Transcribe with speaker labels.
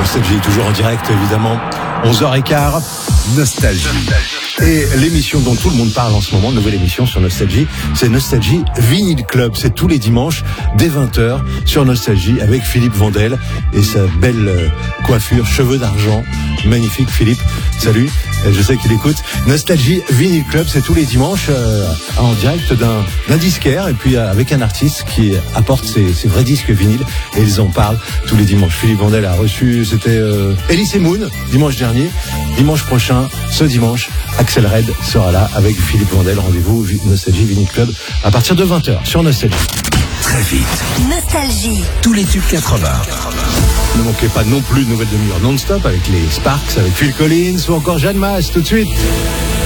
Speaker 1: Nostalgie, toujours en direct évidemment, 11h15, Nostalgie. Et l'émission dont tout le monde parle en ce moment, nouvelle émission sur Nostalgie, c'est Nostalgie Vinyl Club. C'est tous les dimanches dès 20h sur Nostalgie avec Philippe Vandel et sa belle coiffure, cheveux d'argent. Magnifique Philippe, salut, je sais qu'il écoute. Nostalgie Vinyl Club, c'est tous les dimanches en direct d'un disquaire et puis avec un artiste qui apporte ses vrais disques vinyles et ils en parlent tous les dimanches. Philippe Vandel a reçu, c'était Elise Moon dimanche dernier. Dimanche prochain, ce dimanche, Axel Red sera là avec Philippe Vandel. Rendez-vous Nostalgie Vinyl Club à partir de 20h sur Nostalgie.
Speaker 2: Très vite.
Speaker 3: Nostalgie.
Speaker 2: Tous les tubes 80.
Speaker 1: Ne manquez pas non plus de nouvelles demi-heures non-stop avec les Sparks, avec Phil Collins ou encore Jeanne Masse tout de suite.